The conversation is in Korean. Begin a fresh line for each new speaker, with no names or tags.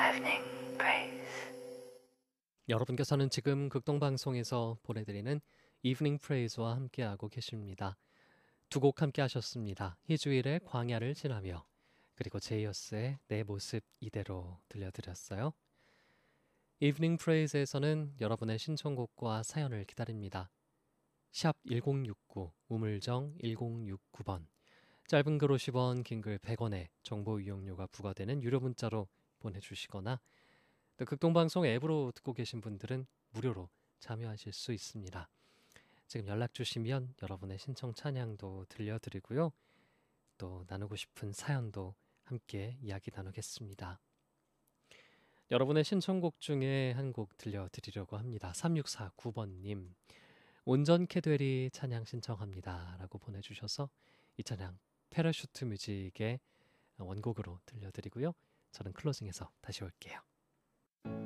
Evening Praise.
여러분께서는 지금 극동방송에서 보내드리는 이브닝 프레이즈와 함께하고 계십니다. 두 곡 함께 하셨습니다. 희주일의 광야를 지나며, 그리고 제이어스의 내 모습 이대로 들려드렸어요. 이브닝 프레이즈에서는 여러분의 신청곡과 사연을 기다립니다. 샵 1069, 우물정 1069번, 짧은 글 50원, 긴 글 100원에 정보 이용료가 부과되는 유료 문자로 보내주시거나, 또 극동방송 앱으로 듣고 계신 분들은 무료로 참여하실 수 있습니다. 지금 연락 주시면 여러분의 신청 찬양도 들려드리고요. 또 나누고 싶은 사연도 함께 이야기 나누겠습니다. 여러분의 신청곡 중에 한 곡 들려드리려고 합니다. 3649번님, 온전케 되리 찬양 신청합니다 라고 보내주셔서 이 찬양 패러슈트 뮤직의 원곡으로 들려드리고요. 저는 클로징해서 다시 올게요.